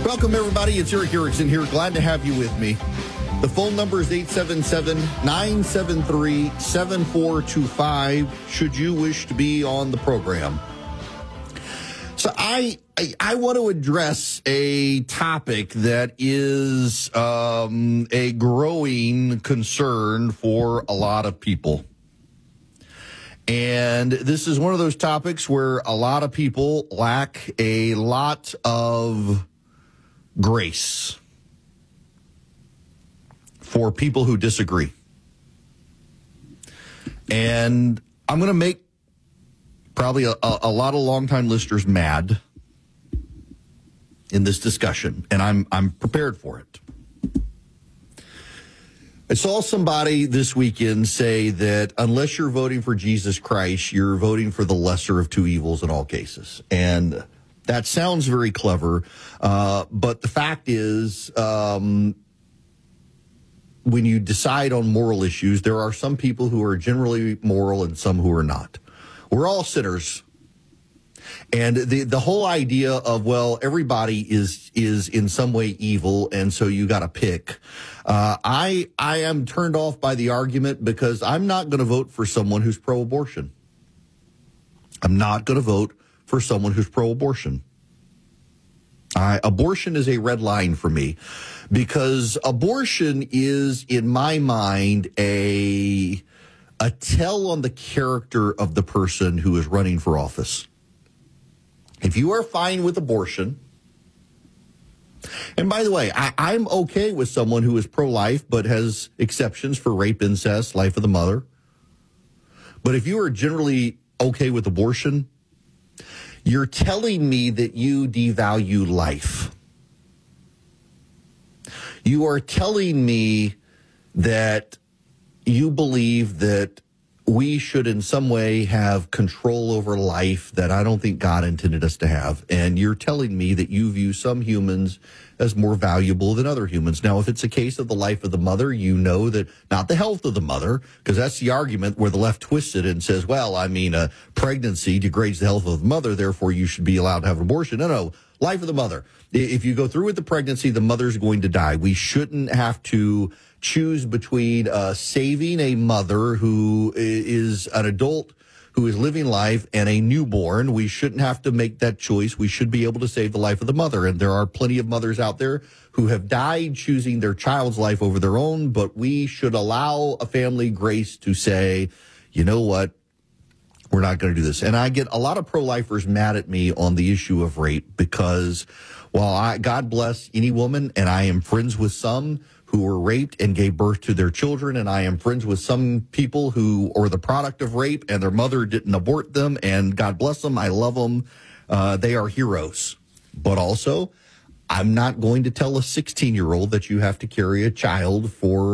Welcome, everybody. It's Eric Erickson here. Glad to have you with me. The phone number is 877-973-7425 should you wish to be on the program. So I want to address a topic that is a growing concern for a lot of people. And this is one of those topics where a lot of people lack a lot of grace for people who disagree. And I'm going to make probably a lot of longtime listeners mad in this discussion, and I'm prepared for it. I saw somebody this weekend say that unless you're voting for Jesus Christ, you're voting for the lesser of two evils in all cases. And that sounds very clever, but the fact is, when you decide on moral issues, there are some people who are generally moral and some who are not. We're all sinners. And the whole idea of, well, everybody is in some way evil, and so you got to pick. I am turned off by the argument because I'm not going to vote for someone who's pro-abortion. I'm not going to vote for someone who's pro-abortion. Abortion is a red line for me because abortion is, in my mind, a tell on the character of the person who is running for office. If you are fine with abortion, and by the way, I'm okay with someone who is pro-life but has exceptions for rape, incest, life of the mother. But if you are generally okay with abortion, you're telling me that you devalue life. You are telling me that you believe that we should in some way have control over life that I don't think God intended us to have. And you're telling me that you view some humans as more valuable than other humans. Now, if it's a case of the life of the mother, you know that not the health of the mother, because that's the argument where the left twists it and says, well, I mean, a pregnancy degrades the health of the mother, therefore you should be allowed to have an abortion. No, life of the mother. If you go through with the pregnancy, the mother's going to die. We shouldn't have to choose between saving a mother who is an adult who is living life and a newborn. We shouldn't have to make that choice. We should be able to save the life of the mother. And there are plenty of mothers out there who have died choosing their child's life over their own, but we should allow a family grace to say, you know what, we're not going to do this. And I get a lot of pro-lifers mad at me on the issue of rape because while God bless any woman, and I am friends with some who were raped and gave birth to their children, and I am friends with some people who are the product of rape and their mother didn't abort them, and God bless them, I love them. They are heroes. But also, I'm not going to tell a 16-year-old that you have to carry a child for